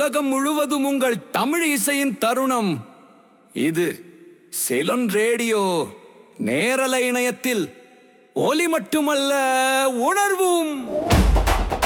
உலகம் முழுவதும் உங்கள் தமிழ் இசையின் தருணம். இது செலன் ரேடியோ. நேரலை இணையத்தில் ஒலி மட்டுமல்ல, உணர்வும்.